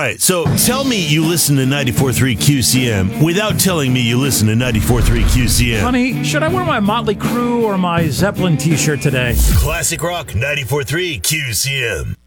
right, so tell me you listen to 94.3 QCM without telling me you listen to 94.3 QCM. Honey, should I wear my Motley Crue or my Zeppelin t-shirt today? Classic Rock 94.3 QCM.